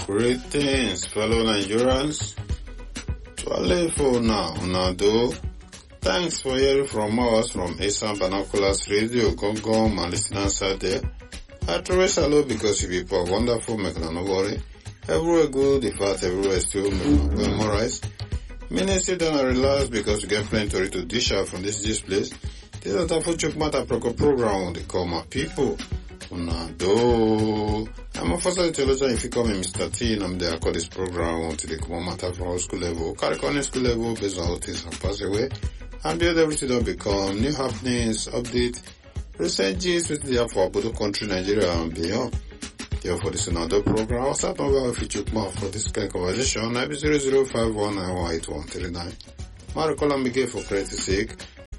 Greetings, fellow Nigerians. For now, do. Thanks for hearing from us from Esan Binoculars Radio, Gongong, and listeners out there. I truly salute because you people are wonderful, make no worry. Everywhere good, in fact, everywhere still memorize. Many sit down and relax because we get plenty to dish out from this place. This is a full matter program on the call my people. Do. I'm a first theologian if you call me Mr. T, and I'm there. I call this program on to the common matter from school level, curriculum school level, based on how things have passed away, and build everything that become new happenings, update, recent gist with the for both country, Nigeria, and beyond. Therefore, this is another program. I'll start over if you took more for this kind of conversation. I'll be 0051918139. My call and begin for credit's sake.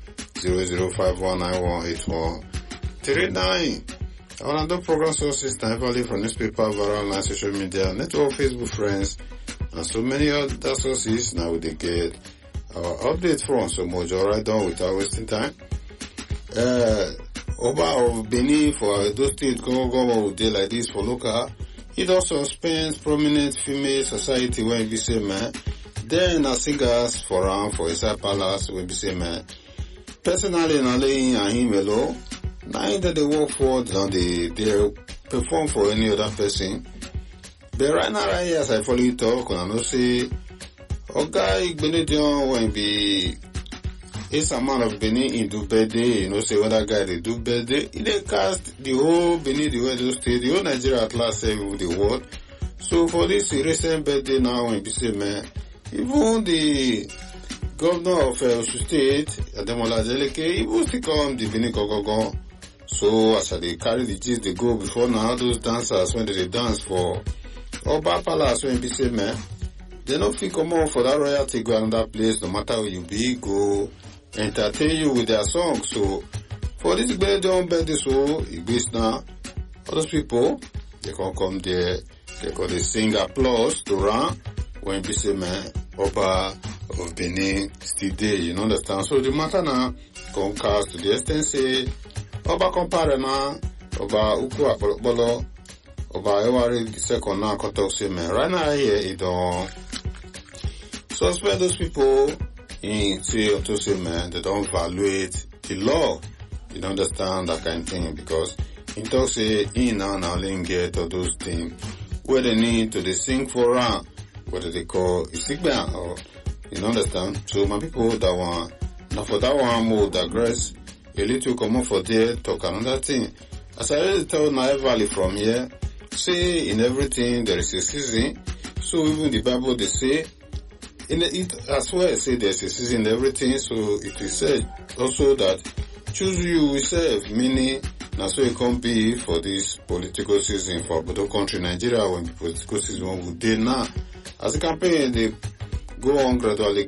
0051918139. Our other program sources heavily from newspaper, viral line, social media, network, Facebook friends, and so many other sources. Now we get our update from so much right done without wasting time. Oba of Benin for those states go day like this for local. It also spends prominent female society when we say man. Then a singers for inside palace when we say man. Personally, Nale and him alone. Neither they work for they perform for any other person. But right now, right here, as I follow you talk, and I know say, okay, Benedion when be it's a man of Benin in do birthday, you know, say when that guy they do birthday, they cast the whole Benin, the whole state, the whole Nigeria at last with the world. So for this recent birthday now, when be say man, even the governor of Osun State, Ademola Adeleke, he will still come the Benin Gogogon. So as they carry the gist they go before now, those dancers when they dance for Oba Palace when be say man, they don't feel come on for that royalty go another place, no matter where you be, go entertain you with their songs. So for this birthday so it beats now, all those people they can come there, they can sing applause to run when be say man, Oba of Benin still there, you know understand. So the matter now come cast to the extent say Oba compare na Oba Uku Apollo Oba Ewari the second now can talk say man right now here it don't suspect those people in say to say man they don't evaluate the law, you don't understand that kind of thing because in talk say in now get all those things where they need to they sing for round what they call Isigba or you understand. So my people that one now for that one more digress a little come on for there talk another thing. As I already tell Nile Valley from here, say in everything there is a season. So even the Bible they say in it as well say there's a season in everything. So it is said also that choose you we serve, meaning now so it can be for this political season for both country Nigeria when the political season will day now. As a campaign they go on gradually.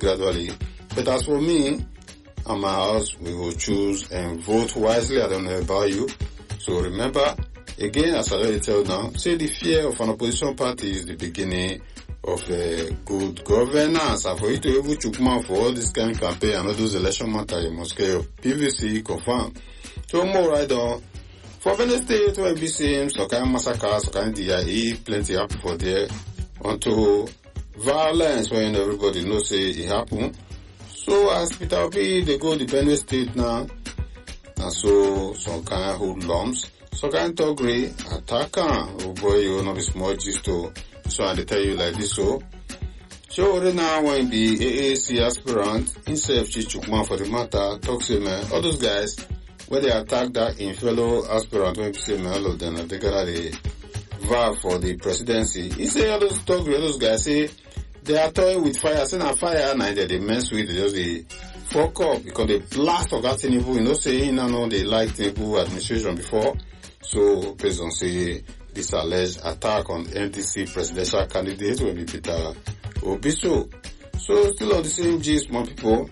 But as for me and my house, we will choose and vote wisely. I don't know about you. So remember, again, as I already tell now, say the fear of an opposition party is the beginning of a good governance. And for you to able to come out for all this kind of campaign and all those election matters, you must get your PVC confirmed. So more right on. For Benin State, where we see some kind of massacre, some kind of DIE, plenty happen for there. Onto violence when everybody knows say it happen. So as Peter Obi, they go the Benue State now, and so some kind of hoodlums, some kind of togri, attacker, oh boy, you know, be small gist to, so I tell you like this, so already now when the AAC aspirant, himself, Chichukman for the matter, talks to man, all those guys, when they attack that in fellow aspirant, when you say man, all of them, they got the vow for the presidency, he say all those togri, all those guys say, they are toying with fire. Say na fire now they mess with it. Just they fuck up because they blast of that Tinubu. You know, saying now they like Tinubu administration before. So based on say this alleged attack on NDC presidential candidate will be Peter Obi. So still on the same gist, my people.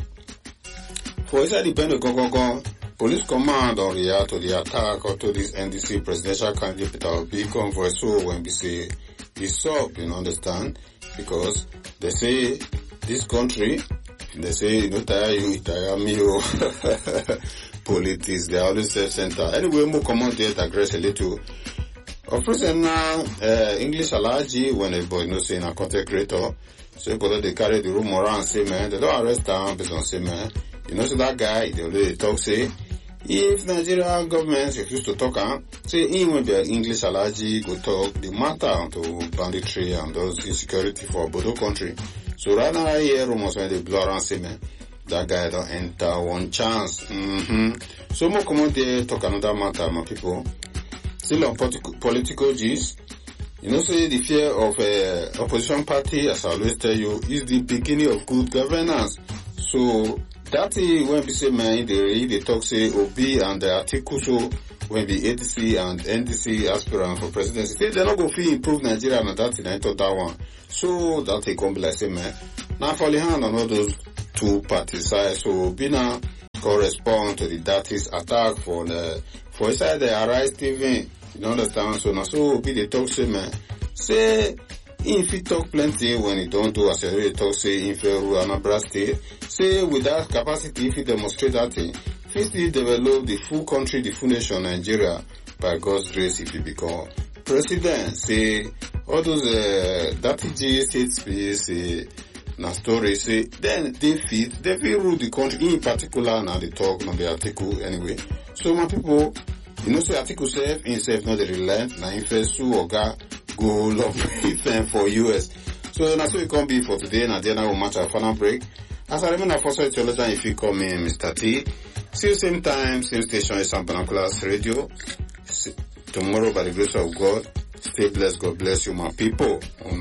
For inside the Benue Gogogon, police command on react to the attack or to this NDC presidential candidate Peter Obi convoy. So when we say it's up, you know, understand. Because they say this country, they say, you know, tire you, tire me, politics, they are always self-centered. Anyway, more common there digress a little. Of recent now, English Alaji, when a boy knows saying a content creator, so people they carry the room around, say man, they don't arrest him based on say man. You know, so that guy, they already talk say, if Nigeria government refuse to talk, say he will be an English Alaji go talk the matter to banditry and those insecurity for Bodo country. So right now, I hear rumors when they blow around say man, that guy don't enter one chance. So more come on there talk another matter, my people. Still on political gist, you know, say the fear of opposition party, as I always tell you, is the beginning of good governance. So that is when we say man, they talk say Obi and the article so when the ADC and NDC aspirant for presidency, say they're not going to improve Nigeria and that I thought that one. So that they come be like say man, now for the hand on all those two parties side. So Obi now correspond to the Datis attack for inside the Arise TV. You understand? So now so be the talk say man. Say if he talk plenty when he don't do as a talk say if Anambra State. Say with that capacity if he demonstrate that thing, if he still develop the full country, the full nation Nigeria by God's grace if he become president. Say all those Datiji state space na story say then they fit rule the country in particular now they talk on the article anyway. So my people, you know say article self himself not the relent na him first sue oga go love defend for US. So that's what it can be for today and then I will match our final break. As I remember for such theologian if you call me Mr. T. See you same time, same station is San Binoculars Radio. Tomorrow by the grace of God. Stay blessed, God bless you my people.